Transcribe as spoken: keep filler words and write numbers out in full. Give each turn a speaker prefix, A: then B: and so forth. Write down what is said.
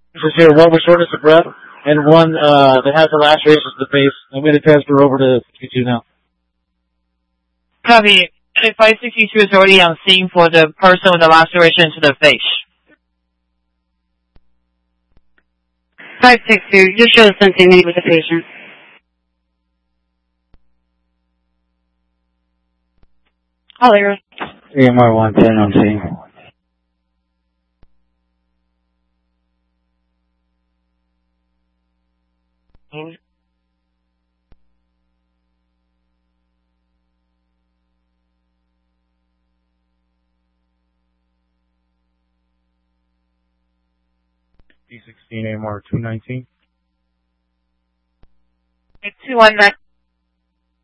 A: This here, one with shortness of breath, and one uh, that has the lacerations to the face. I'm going to transfer over to sixty-two now.
B: Copy. five sixty-two is already on scene for the person with the laceration to the face.
C: five sixty-two, just show the sensing need with the patient. Hollywood.
D: E M R one ten on scene.
E: D sixteen A M R two nineteen.
B: two one nine.